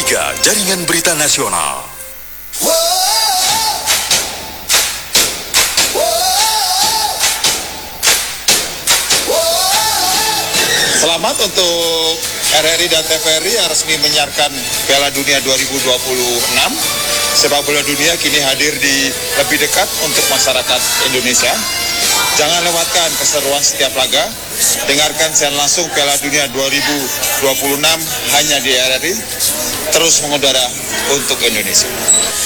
3 Jaringan Berita Nasional. Selamat untuk RRI dan TVRI yang resmi menyiarkan Piala Dunia 2026. Sepak bola dunia kini hadir di lebih dekat untuk masyarakat Indonesia. Jangan lewatkan keseruan setiap laga. Dengarkan siaran langsung Piala Dunia 2026 hanya di RRI. Terus mengudara untuk Indonesia.